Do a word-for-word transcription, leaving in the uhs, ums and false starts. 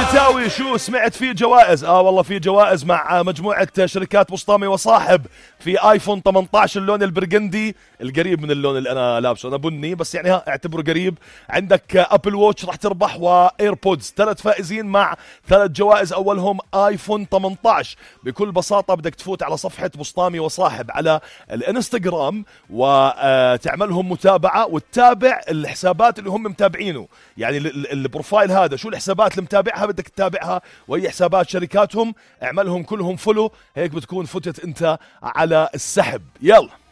فتاوي شو سمعت في جوائز؟ اه والله في جوائز مع مجموعة شركات بسطامي وصاحب في ايفون ثمانية عشر اللون البرغندي القريب من اللون اللي انا لابسه، انا بني بس يعني ها اعتبره قريب. عندك ابل ووتش راح تربح، وايربودز. ثلاث فائزين مع ثلاث جوائز، اولهم ايفون ثمانية عشر. بكل بساطة بدك تفوت على صفحة بسطامي وصاحب على الانستغرام وتعملهم متابعة وتتابع الحسابات اللي هم متابعينه، يعني البروفايل هذا شو الحسابات اللي متابعها بدك تتابعها، وهي حسابات شركاتهم اعملهم كلهم فولو، هيك بتكون فتت انت على السحب. يلا